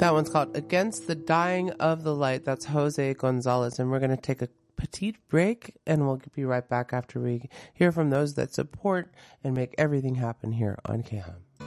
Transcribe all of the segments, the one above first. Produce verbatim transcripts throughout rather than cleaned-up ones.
That one's called Against the Dying of the Light. That's Jose Gonzalez. And we're going to take a petite break, and we'll be right back after we hear from those that support and make everything happen here on K H A M.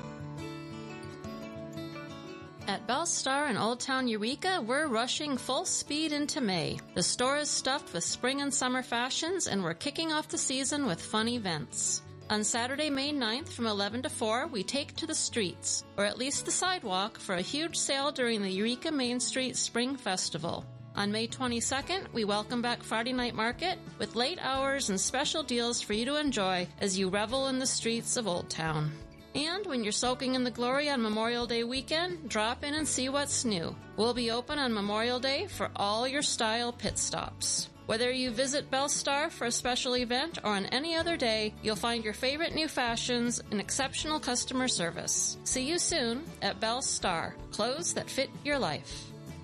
At Bell Star in Old Town Eureka, we're rushing full speed into May. The store is stuffed with spring and summer fashions, and we're kicking off the season with fun events. On Saturday, May ninth from eleven to four, we take to the streets, or at least the sidewalk, for a huge sale during the Eureka Main Street Spring Festival. On May twenty-second, we welcome back Friday Night Market with late hours and special deals for you to enjoy as you revel in the streets of Old Town. And when you're soaking in the glory on Memorial Day weekend, drop in and see what's new. We'll be open on Memorial Day for all your style pit stops. Whether you visit Bell Star for a special event or on any other day, you'll find your favorite new fashions and exceptional customer service. See you soon at Bell Star, clothes that fit your life.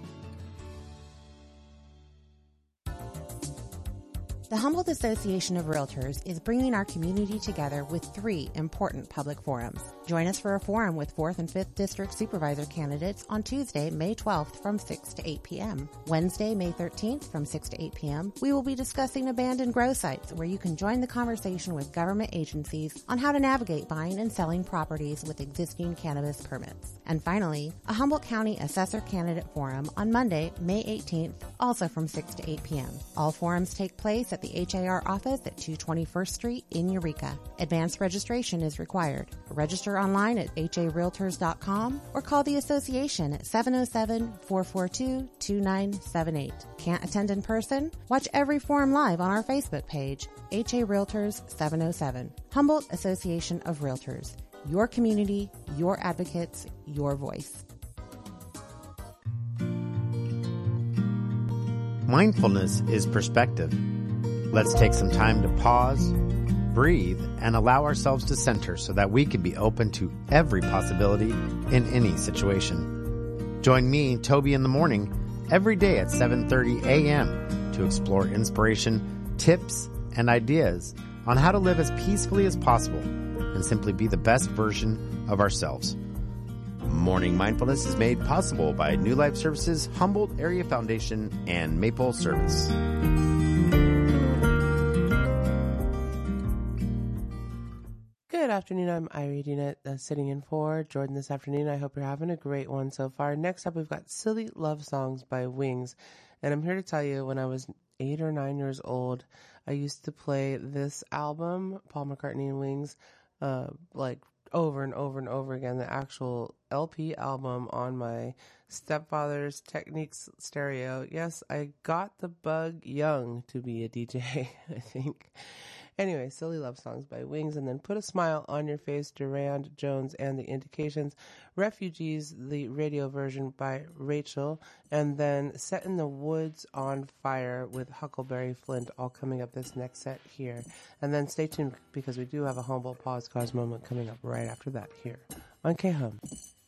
The Humboldt Association of Realtors is bringing our community together with three important public forums. Join us for a forum with fourth and fifth District Supervisor candidates on Tuesday, May twelfth from six to eight p.m. Wednesday, May thirteenth from six to eight p.m. we will be discussing abandoned grow sites, where you can join the conversation with government agencies on how to navigate buying and selling properties with existing cannabis permits. And finally, a Humboldt County Assessor Candidate Forum on Monday, May eighteenth, also from six to eight p.m. All forums take place at the H A R office at two twenty-first Street in Eureka. Advanced registration is required. Register online at h a realtors dot com or call the association at seven oh seven, four four two, two nine seven eight. Can't attend in person? Watch every forum live on our Facebook page, H A Realtors seven oh seven. Humboldt Association of Realtors. Your community, your advocates, your voice. Mindfulness is perspective. Let's take some time to pause, breathe, and allow ourselves to center so that we can be open to every possibility in any situation. Join me, Toby, in the morning every day at seven thirty a.m. to explore inspiration, tips, and ideas on how to live as peacefully as possible and simply be the best version of ourselves. Morning Mindfulness is made possible by New Life Services, Humboldt Area Foundation, and Maple Service. Good afternoon. I'm Ira Dinette, uh, sitting in for Jordan this afternoon. I hope you're having a great one so far. Next up, we've got Silly Love Songs by Wings. And I'm here to tell you, when I was eight or nine years old, I used to play this album, Paul McCartney and Wings, uh, like over and over and over again, the actual L P album on my stepfather's Technics stereo. Yes, I got the bug young to be a D J, I think. Anyway, Silly Love Songs by Wings, and then Put a Smile on Your Face, Durand Jones and the Indications. Refugees, the radio version by Rachel, and then Set in the Woods on Fire with Huckleberry Flint, all coming up this next set here. And then stay tuned, because we do have a Humboldt Pause Cause moment coming up right after that here on K H U M.